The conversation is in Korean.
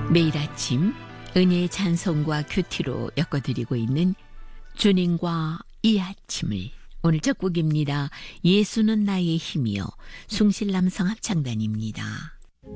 매일 아침 은혜의 찬송과 큐티로 엮어드리고 있는 주님과 이 아침을, 오늘 첫 곡입니다. 예수는 나의 힘이요, 숭실남성 합창단입니다.